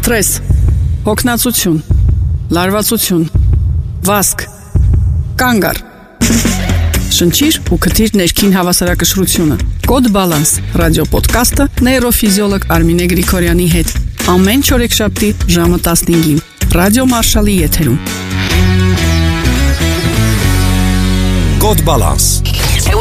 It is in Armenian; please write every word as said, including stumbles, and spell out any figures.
Սթրես, հոգնածություն, լարվածություն, վազք, կանգ առ։ Շնչիր ու քթիր ներքին հավասարակշռությունը։ Կոդ Բալանս ռադիոպոդքասթը նեյրոֆիզիոլոգ Արմինե Գրիգորյանի հետ։ Ամեն չորեքշաբթի ժամը տասնհինգին Ռադիո Մարշալի եթերում։ Կոդ Բալանս